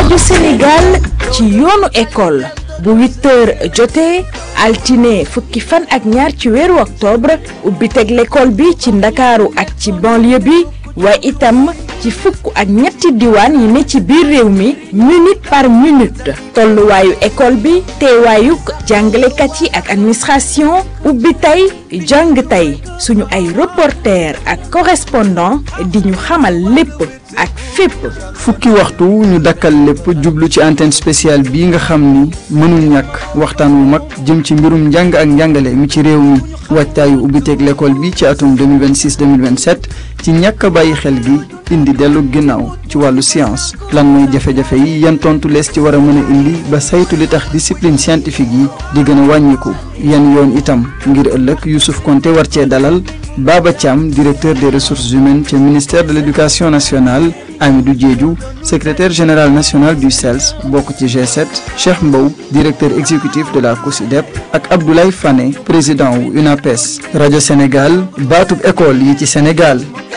rajo Sénégal ci yoonu école bu 8h jotee altine fukki fan ak ñaar ci weeru octobre ubbi teg l'école bi ci Ndakaaru ak ci banlieue bi waaye itam ci fukk ak ñetti diwaan yi ne ci biir réew mi minute par minute tolluwaayu école bi teewaayuk jàngalekat yi ak administration ubbi tey jàng tey suñu ay reporter ak correspondant di ñu xamal lépp ak fépp. fukki waxtu ñu dakkal lépp jublu ci antenne spéciale bii nga xam ni mënul ñàkk waxtaan wu mag jëm ci mbirum njàng ak njàngale mi ci réew mi waajtaayu ubbiteeg l'école bi ci atum 2026-2027 ci ñàkk a bàyyi xel gi indi dellu ginnaaw ci wàllu science lan mooy jafe-jafe yi yan tontu lees ci war a mën a indi ba saytu li tax discipline scientifique yi di gën a wàññiku yan yoon itam ngir ëllëg Youssouf Konté war cee dalal Baba Thiam directeur des ressources humaines ca ministère de l'éducation nationale Amidou Diédhiou secrétaire général national du CELS bokk ci G7 Cheikh Mbow directeur exécutif de la COSYDEP ak Abdoulaye Fane président wu UNAPES rajo Sénégal baatub école yi ci Sénégal.